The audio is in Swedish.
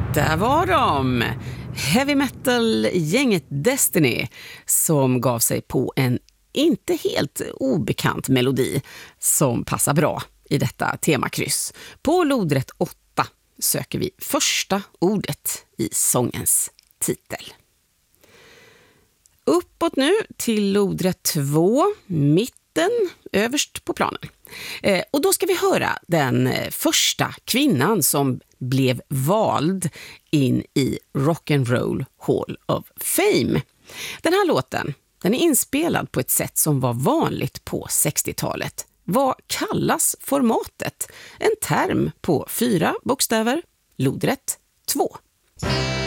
Där var de, heavy metal-gänget Destiny, som gav sig på en inte helt obekant melodi som passar bra i detta temakryss. På lodrätt 8 söker vi första ordet i sångens titel. Uppåt nu till lodrätt 2, mitten, överst på planen. Och då ska vi höra den första kvinnan som blev vald in i Rock'n'Roll Hall of Fame. Den här låten, den är inspelad på ett sätt som var vanligt på 60-talet. Vad kallas formatet? En term på 4 bokstäver, lodrätt 2.